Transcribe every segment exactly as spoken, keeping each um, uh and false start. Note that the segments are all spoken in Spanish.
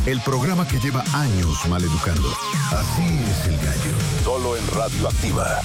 el programa que lleva años maleducando. Así es el gallo. Solo en Radioactiva.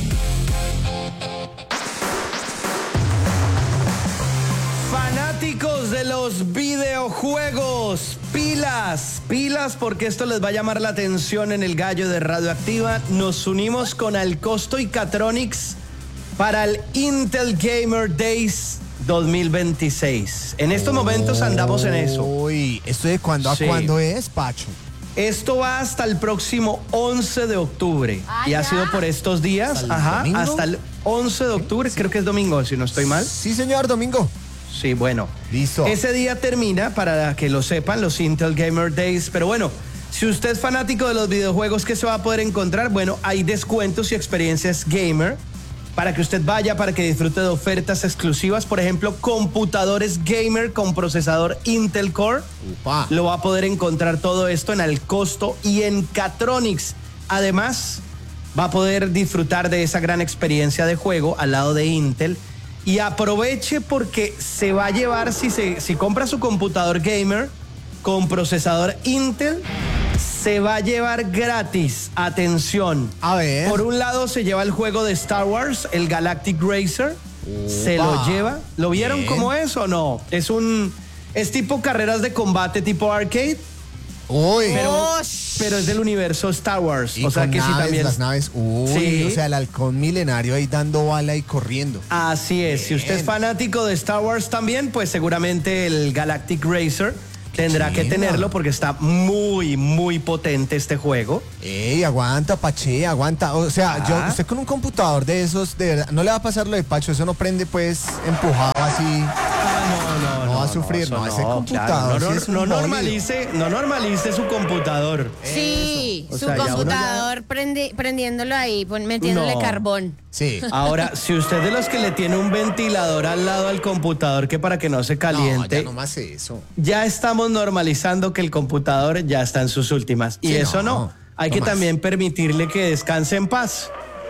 Fanáticos de los videojuegos, pilas, pilas, porque esto les va a llamar la atención en el gallo de Radioactiva. Nos unimos con Alcosto y Catronics para el Intel Gamer Days dos mil veintiséis. En estos momentos andamos en eso. Uy, ¿esto de cuándo a Sí. cuándo es, Pacho? Esto va hasta el próximo once de octubre. Ah, y ha ya. sido por estos días, ¿Hasta el ajá, domingo? hasta el once de octubre, creo que es domingo, si no estoy mal. Sí, señor, domingo. Sí, bueno. Listo. Ese día termina, para que lo sepan, los Intel Gamer Days. Pero bueno, si usted es fanático de los videojuegos, ¿qué se va a poder encontrar? Bueno, hay descuentos y experiencias gamer para que usted vaya, para que disfrute de ofertas exclusivas. Por ejemplo, computadores gamer con procesador Intel Core. Upa. Lo va a poder encontrar todo esto en Alcosto y en Catronics. Además, va a poder disfrutar de esa gran experiencia de juego al lado de Intel. Y aproveche porque se va a llevar, si, se, si compra su computador gamer con procesador Intel, se va a llevar gratis. Atención. A ver. Por un lado se lleva el juego de Star Wars, el Galactic Racer. Se lo Upa. lleva. ¿Lo vieron Bien. cómo es o no? Es un... Es tipo carreras de combate tipo arcade, Uy. pero, Osh. pero es del universo Star Wars. Y o sea con que sí naves, también... las naves. Uy, Sí. o sea, el halcón milenario ahí dando bala y corriendo. Así es, si usted es Bien. fanático de Star Wars también, pues seguramente el Galactic Racer tendrá que chimba. tenerlo porque está muy, muy potente este juego. Ey, aguanta, Pache, aguanta. O sea, Ah. yo, usted con un computador de esos, de verdad, no le va a pasar lo de Pacho, eso no prende pues empujado así. No, No va a sufrir, eso no, ese computador claro, no, sí es no un bólido. normalice, no normalice su computador. Sí, O su sea, ya uno computador prendi- prendiéndolo ahí, pon- metiéndole No. carbón. Sí. Ahora, si usted es de los que le tiene un ventilador al lado al computador que para que no se No, caliente, ya no más eso. ya estamos normalizando que el computador ya está en sus últimas. Y Sí, eso no, no. Hay no que más. también permitirle que descanse en paz.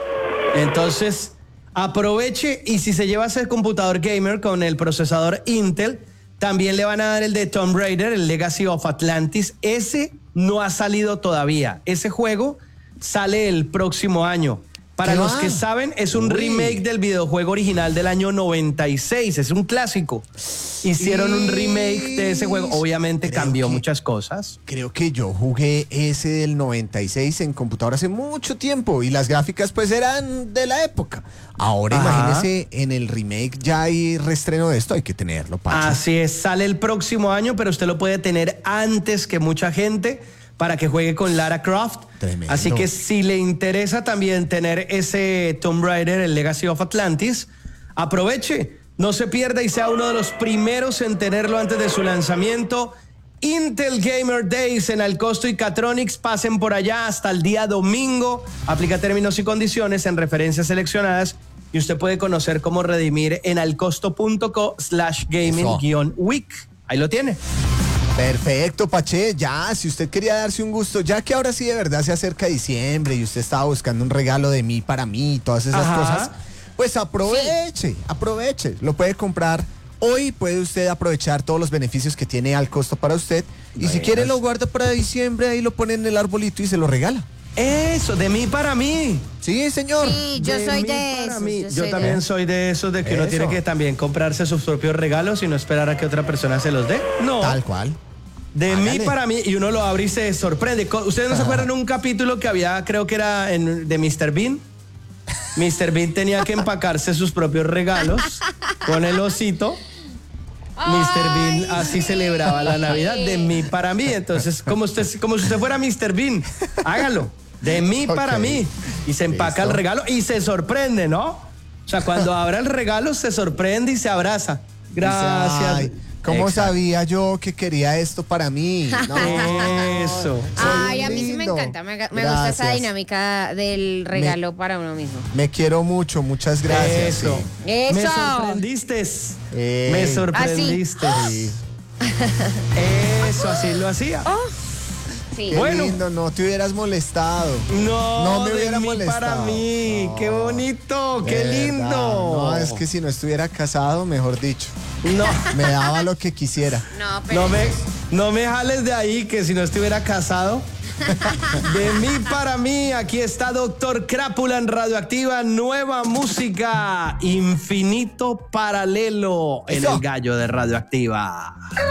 Entonces, aproveche y si se lleva ese computador gamer con el procesador Intel, también le van a dar el de Tomb Raider, el Legacy of Atlantis. Ese no ha salido todavía. Ese juego sale el próximo año. Para ¿Qué los va? que saben, es un Uy. remake del videojuego original del año noventa y seis. Es un clásico. Hicieron un remake de ese juego. Obviamente Creo cambió que- muchas cosas. Creo que yo jugué ese del noventa y seis en computadora hace mucho tiempo y las gráficas pues eran de la época. Ahora Ajá. imagínese en el remake ya hay reestreno de esto, hay que tenerlo, Pacho. Así es, sale el próximo año, pero usted lo puede tener antes que mucha gente para que juegue con Lara Croft. Tremendo. Así que si le interesa también tener ese Tomb Raider, el Legacy of Atlantis, aproveche, no se pierda y sea uno de los primeros en tenerlo antes de su lanzamiento. Intel Gamer Days en Alcosto y Catronics, pasen por allá hasta el día domingo. Aplica términos y condiciones en referencias seleccionadas y usted puede conocer cómo redimir en alcosto.co slash gaming guión week. Ahí lo tiene. Perfecto, Pache, ya, si usted quería darse un gusto, ya que ahora sí de verdad se acerca diciembre y usted estaba buscando un regalo de mí para mí, todas esas Ajá. cosas, pues aproveche, aproveche, lo puede comprar. Hoy puede usted aprovechar todos los beneficios que tiene al costo para usted y si quiere lo guarda para diciembre, ahí lo pone en el arbolito y se lo regala. Eso, de mí para mí. Sí, señor. Sí, yo soy mí de para esos. mí. Yo, Yo, soy de también esos. soy de esos de que uno Eso. tiene que también comprarse sus propios regalos y no esperar a que otra persona se los dé. No. Tal cual. De Hágale. mí para mí, y uno lo abre y se sorprende. Co- ¿Ustedes no se acuerdan de un capítulo que había, creo que era en, de mister Bean? mister Bean tenía que empacarse sus propios regalos con el osito. mister Bean así celebraba la Navidad, de mí para mí. Entonces, como, usted, como si usted fuera mister Bean, hágalo. De mí para Ok. mí. Y se empaca Listo. el regalo y se sorprende, ¿no? O sea, cuando abra el regalo se sorprende y se abraza. Gracias. Dice, "Ay, ¿cómo Exacto. sabía yo que quería esto para mí? No. Eso. Ay, a mí sí me lindo. encanta. Me, me gusta esa Gracias. dinámica del regalo para uno mismo. Me quiero mucho, muchas gracias. Eso. sí. Eso. Me sorprendiste. Ey. Me sorprendiste. Sí. Eso, así lo hacía. Sí. Qué Bueno. lindo, no te hubieras molestado. No, No me de hubiera mí molestado. para mí. No. Qué bonito, qué De lindo. verdad. No, es que si no estuviera casado, mejor dicho, No, me daba lo que quisiera. No, pero no me, No me jales de ahí, que si no estuviera casado. De mí para mí, aquí está Doctor Crápula en Radioactiva. Nueva música, Infinito Paralelo en Eso. el gallo de Radioactiva.